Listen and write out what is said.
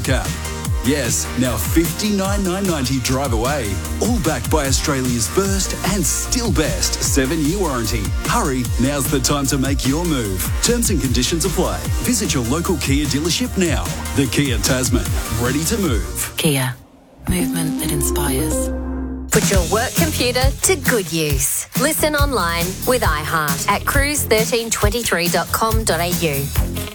cab. Yes, now $59,990 drive away. All backed by Australia's first and still best 7-year warranty. Hurry, now's the time to make your move. Terms and conditions apply. Visit your local Kia dealership now. The Kia Tasman, ready to move. Kia, movement that inspires. Put your work computer to good use. Listen online with iHeart at cruise1323.com.au.